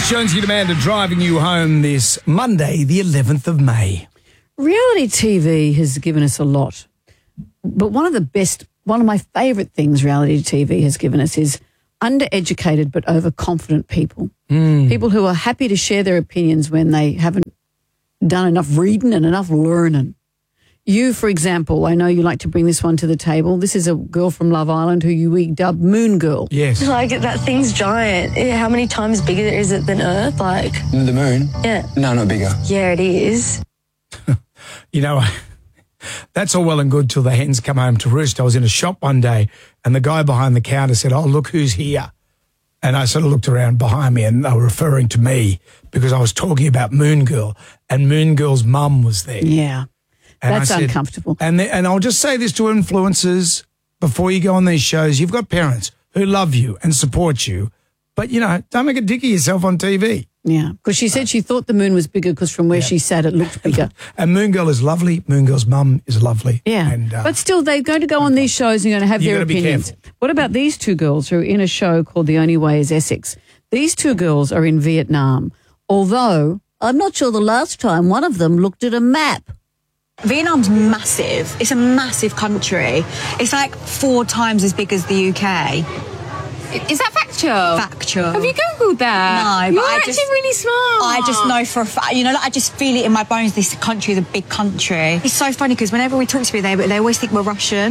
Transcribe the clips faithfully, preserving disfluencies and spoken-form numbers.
Jonesy and Amanda driving you home this Monday, the eleventh of May. Reality T V has given us a lot. But one of the best, one of my favourite things reality T V has given us is undereducated but overconfident people. Mm. People who are happy to share their opinions when they haven't done enough reading and enough learning. You, for example, I know you like to bring this one to the table. This is a girl from Love Island who you we dubbed Moon Girl. Yes. Like, that thing's giant. How many times bigger is it than Earth? Like, the moon? Yeah. No, not bigger. Yeah, it is. You know, that's all well and good till the hens come home to roost. I was in a shop one day and the guy behind the counter said, "Oh, look who's here." And I sort of looked around behind me and they were referring to me because I was talking about Moon Girl and Moon Girl's mum was there. Yeah. And That's I said, uncomfortable. And the, and I'll just say this to influencers before you go on these shows. You've got parents who love you and support you, but, you know, don't make a dick of yourself on T V. Yeah, because she said she thought the moon was bigger because from where yeah. she sat it looked bigger. And Moon Girl is lovely. Moon Girl's mum is lovely. Yeah, and, uh, but still they're going to go on these shows and you're going to have You've their got to be opinions. careful. What about these two girls who are in a show called The Only Way is Essex? These two girls are in Vietnam, although I'm not sure the last time one of them looked at a map. Vietnam's massive. It's a massive country. It's like four times as big as the U K. Is that factual? Factual. Have you Googled that? No, You're but I actually just, really smart. I just know for a fact, you know, like I just feel it in my bones, this country is a big country. It's so funny because whenever we talk to people, they, they always think we're Russian.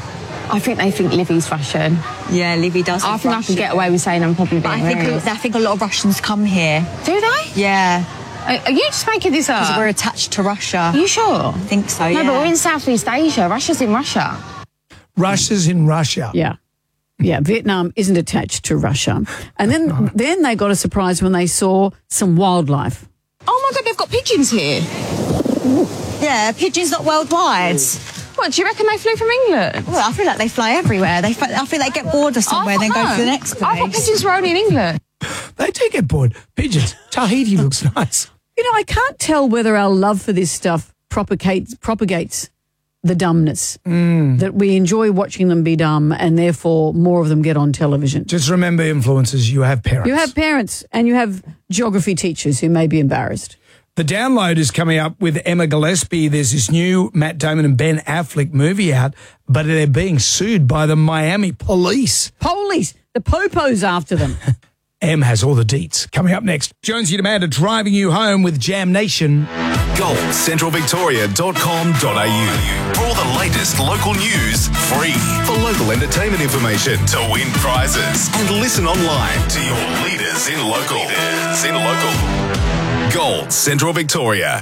I think they think Livy's Russian. Yeah, Livy does I think Russian. I can get away with saying I'm probably being But I think, rude. I think a lot of Russians come here. Do they? Yeah. Are, are you just making this up? Because we're attached to Russia. Are you sure? I think so, no, yeah. No, but we're in Southeast Asia. Russia's in Russia. Russia's in Russia. Yeah. Yeah, Vietnam isn't attached to Russia. And then no. then they got a surprise when they saw some wildlife. Oh, my God, they've got pigeons here. Yeah, pigeons not worldwide. What, do you reckon they flew from England? Well, I feel like they fly everywhere. They, I feel they get bored of somewhere and then go to the next place. I thought pigeons were only in England. They do get bored. Pigeons. Tahiti looks nice. You know, I can't tell whether our love for this stuff propagates propagates the dumbness, mm. that we enjoy watching them be dumb and therefore more of them get on television. Just remember, influencers, you have parents. You have parents and you have geography teachers who may be embarrassed. The Download is coming up with Emma Gillespie. There's this new Matt Damon and Ben Affleck movie out, but they're being sued by the Miami police. Police! The popo's after them. Em has all the deets. Coming up next, Jonesy and Amanda driving you home with Jam Nation. gold central victoria dot com dot a u for all the latest local news, free. For local entertainment information, to win prizes, and listen online to your leaders in local. Leaders in local. Gold Central Victoria.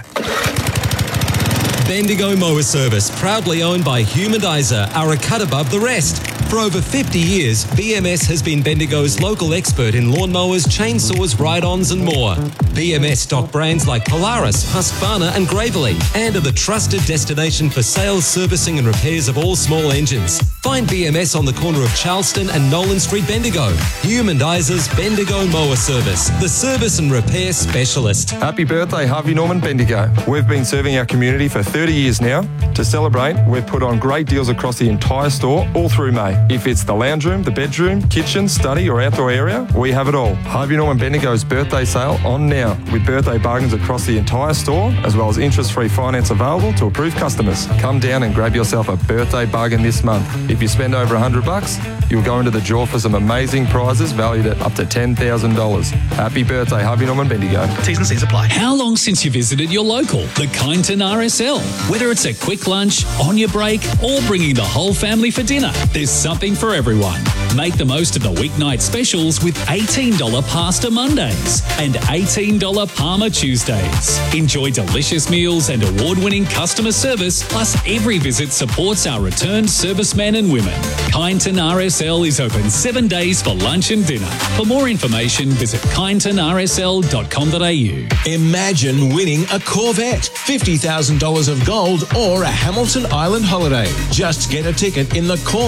Bendigo Mower Service, proudly owned by Humanizer, are a cut above the rest. For over fifty years, B M S has been Bendigo's local expert in lawnmowers, chainsaws, ride-ons and more. B M S stock brands like Polaris, Husqvarna and Gravely, and are the trusted destination for sales, servicing and repairs of all small engines. Find B M S on the corner of Charleston and Nolan Street, Bendigo. Humandizer's Bendigo Mower Service, the service and repair specialist. Happy birthday, Harvey Norman Bendigo. We've been serving our community for thirty years now. To celebrate, we've put on great deals across the entire store all through May. If it's the lounge room, the bedroom, kitchen, study or outdoor area, we have it all. Harvey Norman Bendigo's birthday sale on now with birthday bargains across the entire store as well as interest-free finance available to approved customers. Come down and grab yourself a birthday bargain this month. If you spend over one hundred bucks, you'll go into the draw for some amazing prizes valued at up to ten thousand dollars. Happy birthday, Harvey Norman Bendigo. T's and C's apply. How long since you visited your local, the Kyneton R S L? Whether it's a quick lunch, on your break, or bringing the whole family for dinner, there's something for everyone. Make the most of the weeknight specials with eighteen dollars Pasta Mondays and eighteen dollars Parma Tuesdays. Enjoy delicious meals and award-winning customer service, plus every visit supports our returned servicemen and women. Kyneton R S L is open seven days for lunch and dinner. For more information, visit kyneton r s l dot com dot a u. Imagine winning a Corvette, fifty thousand dollars of gold or a Hamilton Island holiday. Just get a ticket in the Corvette for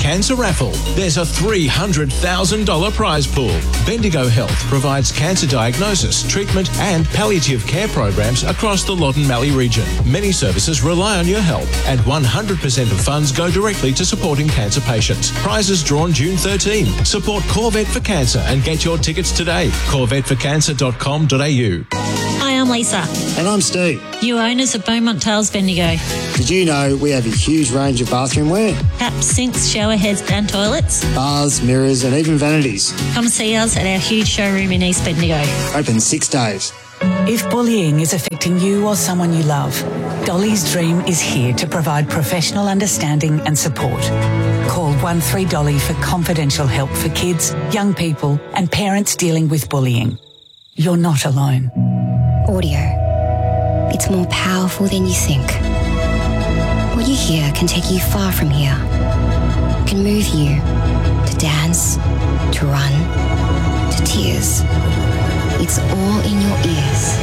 Cancer Raffle. There's a three hundred thousand dollars prize pool. Bendigo Health provides cancer diagnosis, treatment and palliative care programs across the Loddon Mallee region. Many services rely on your help, and one hundred percent of funds go directly to supporting cancer patients. Prizes drawn June thirteenth. Support Corvette for Cancer and get your tickets today. corvette for cancer dot com dot a u. Hi, I'm Lisa. And I'm Steve. New owners of Beaumont Tales Bendigo. Did you know we have a huge range of bathroom wear? Taps, sinks, shower heads and toilets. Bars, mirrors and even vanities. Come see us at our huge showroom in East Bendigo. Open six days. If bullying is affecting you or someone you love, Dolly's Dream is here to provide professional understanding and support. Call one three Dolly for confidential help for kids, young people and parents dealing with bullying. You're not alone. Audio. It's more powerful than you think. What you hear can take you far from here. It can move you to dance, to run, to tears. It's all in your ears.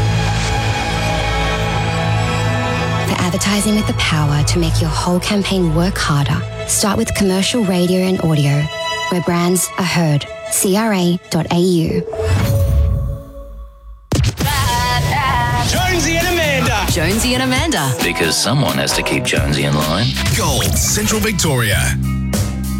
For advertising with the power to make your whole campaign work harder, start with commercial radio and audio, where brands are heard. C R A dot A U. Jonesy and Amanda. Jonesy and Amanda. Because someone has to keep Jonesy in line. Gold, Central Victoria.